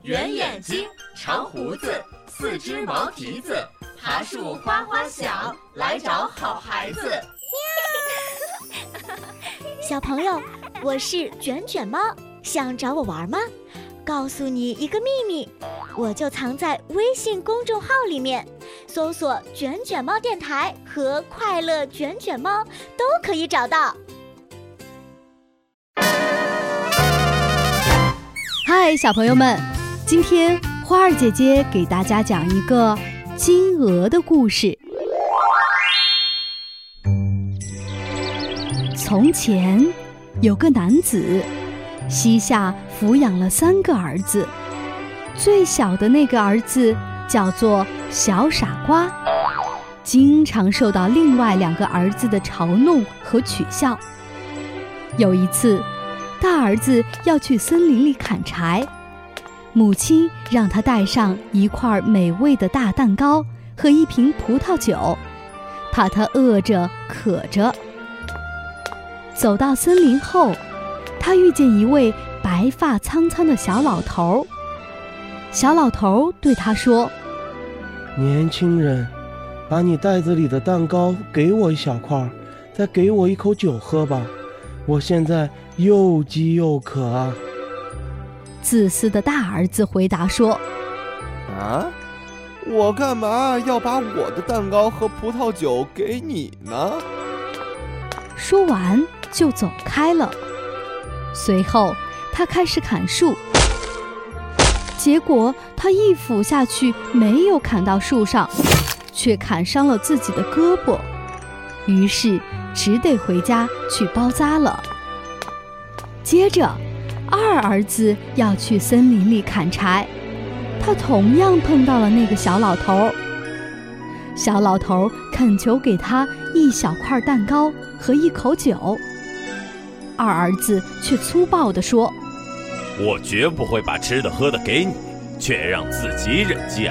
圆眼睛，长胡子，四只毛蹄子，爬树哗哗响，来找好孩子。 小朋友，我是卷卷猫，想找我玩吗？告诉你一个秘密，我就藏在微信公众号里面，搜索卷卷猫电台和快乐卷卷猫都可以找到。 嗨，小朋友们，今天花儿姐姐给大家讲一个金鹅的故事。从前有个男子，膝下抚养了3个儿子，最小的那个儿子叫做小傻瓜，经常受到另外2个儿子的嘲弄和取笑。有一次，大儿子要去森林里砍柴，母亲让他带上一块美味的大蛋糕和一瓶葡萄酒，怕他饿着渴着。走到森林后，他遇见一位白发苍苍的小老头。小老头对他说： 年轻人，把你袋子里的蛋糕给我一小块，再给我一口酒喝吧，我现在又饥又渴啊。 自私的大儿子回答说： 啊，我干嘛要把我的蛋糕和葡萄酒给你呢？ 说完就走开了。随后他开始砍树，结果他一斧下去没有砍到树上，却砍伤了自己的胳膊，于是只得回家去包扎了。接着二儿子要去森林里砍柴，他同样碰到了那个小老头。小老头恳求给他一小块蛋糕和一口酒，二儿子却粗暴地说： 我绝不会把吃的喝的给你，却让自己忍饥